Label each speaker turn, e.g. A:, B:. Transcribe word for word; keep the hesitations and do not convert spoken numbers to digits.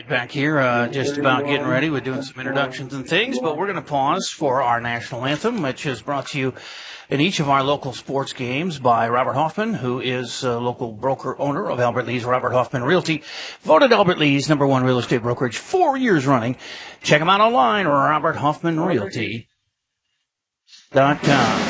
A: right, back here, uh, just about getting ready. We're doing some introductions and things, but we're going to pause for our national anthem, which is brought to you in each of our local sports games by Robert Hoffman, who is a local broker owner of Albert Lee's Robert Hoffman Realty, voted Albert Lee's number one real estate brokerage four years running. Check him out online, robert hoffman realty dot com.